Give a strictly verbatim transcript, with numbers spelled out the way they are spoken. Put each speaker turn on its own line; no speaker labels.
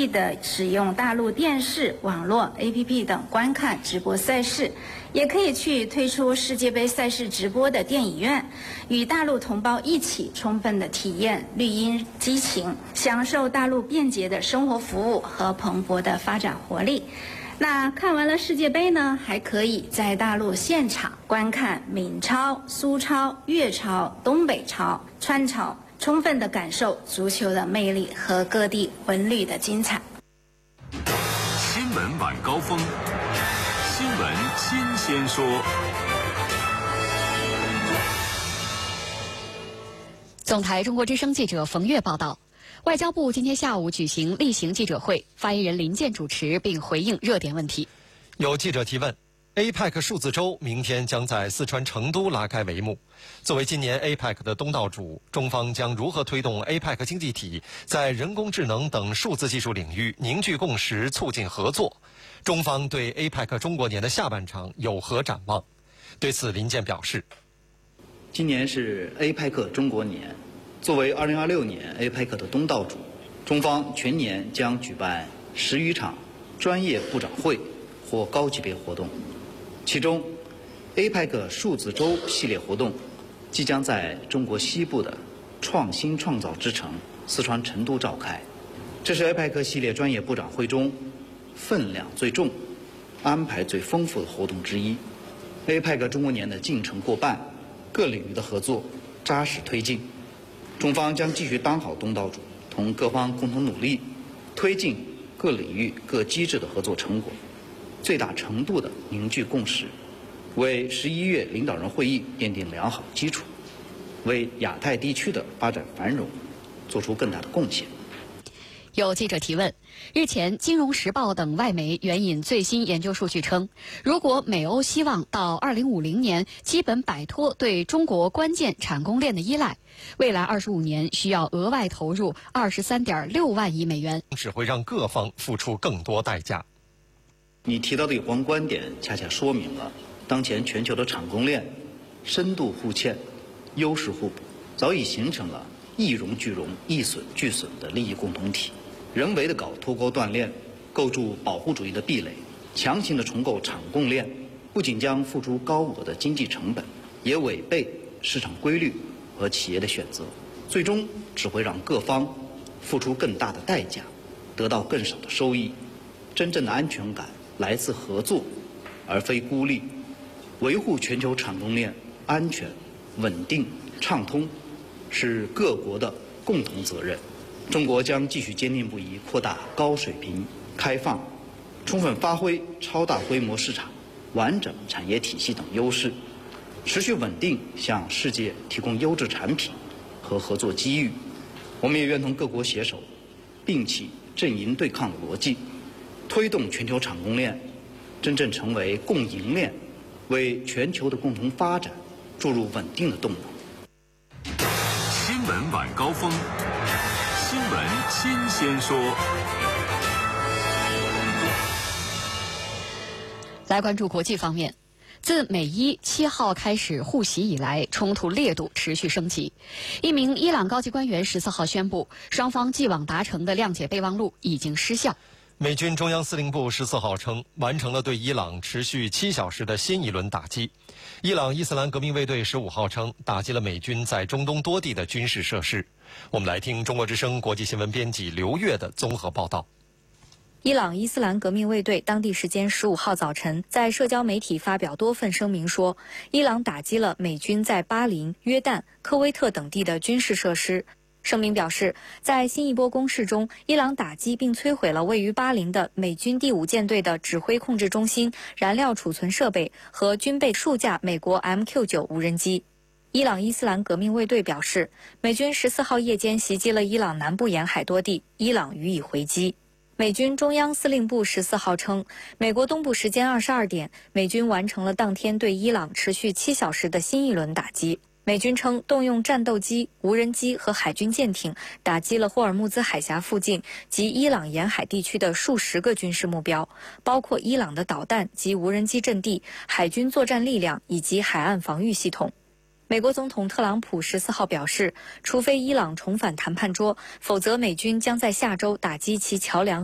意地使用大陆电视、网络、A P P 等观看直播赛事，也可以去推出世界杯赛事直播的电影院，与大陆同胞一起充分地体验绿茵激情，享受大陆便捷的生活服务和蓬勃的发展活力。那看完了世界杯呢，还可以在大陆现场观看闽超、苏超、粤超、东北超、川超，充分地感受足球的魅力和各地文旅的精彩。
新闻晚高峰，新闻新鲜说。
总台中国之声记者冯月报道。外交部今天下午举行例行记者会，发言人林健主持并回应热点问题。
有记者提问 ，A P E C 数字周明天将在四川成都拉开帷幕。作为今年 A P E C 的东道主，中方将如何推动 A P E C 经济体在人工智能等数字技术领域凝聚共识、促进合作？中方对 A P E C 中国年的下半场有何展望？对此，林健表示：
今年是 A P E C 中国年。作为二零二六年 A P E C 的东道主，中方全年将举办十余场专业部长会或高级别活动，其中 A P E C 数字周系列活动即将在中国西部的创新创造之城四川成都召开。这是 A P E C 系列专业部长会中分量最重、安排最丰富的活动之一。A P E C 中国年的进程过半，各领域的合作扎实推进。中方将继续当好东道主，同各方共同努力，推进各领域各机制的合作成果，最大程度地凝聚共识，为十一月领导人会议奠定良好基础，为亚太地区的发展繁荣做出更大的贡献。
有记者提问，日前《金融时报》等外媒援引最新研究数据称，如果美欧希望到二零五零年基本摆脱对中国关键产供链的依赖，未来二十五年需要额外投入二十三点六万亿美元，
只会让各方付出更多代价。
你提到的有关观点，恰恰说明了当前全球的产供链深度互嵌、优势互补，早已形成了一荣俱荣、一损俱损的利益共同体。人为的搞脱钩断链，构筑保护主义的壁垒，强行的重构产供链，不仅将付出高额的经济成本，也违背市场规律和企业的选择，最终只会让各方付出更大的代价，得到更少的收益。真正的安全感来自合作，而非孤立。维护全球产供链安全、稳定、畅通，是各国的共同责任。中国将继续坚定不移扩大高水平开放，充分发挥超大规模市场、完整产业体系等优势，持续稳定向世界提供优质产品和合作机遇。我们也愿同各国携手，摒弃阵营对抗的逻辑，推动全球产供链真正成为共赢链，为全球的共同发展注入稳定的动能。
新闻晚高峰，新闻新鲜说。
来关注国际方面，自美伊七号开始互袭以来，冲突烈度持续升级。一名伊朗高级官员十四号宣布，双方既往达成的谅解备忘录已经失效。
美军中央司令部十四号称，完成了对伊朗持续七小时的新一轮打击。伊朗伊斯兰革命卫队十五号称，打击了美军在中东多地的军事设施。我们来听中国之声国际新闻编辑刘月的综合报道。
伊朗伊斯兰革命卫队当地时间十五号早晨在社交媒体发表多份声明说，伊朗打击了美军在巴林、约旦、科威特等地的军事设施。声明表示，在新一波攻势中，伊朗打击并摧毁了位于巴林的美军第五舰队的指挥控制中心、燃料储存设备和军备数架美国 M Q 九 无人机。伊朗伊斯兰革命卫队表示，美军十四号夜间袭击了伊朗南部沿海多地，伊朗予以回击。美军中央司令部十四号称，美国东部时间二十二点，美军完成了当天对伊朗持续七小时的新一轮打击。美军称，动用战斗机、无人机和海军舰艇打击了霍尔木兹海峡附近及伊朗沿海地区的数十个军事目标，包括伊朗的导弹及无人机阵地、海军作战力量以及海岸防御系统。美国总统特朗普十四号表示，除非伊朗重返谈判桌，否则美军将在下周打击其桥梁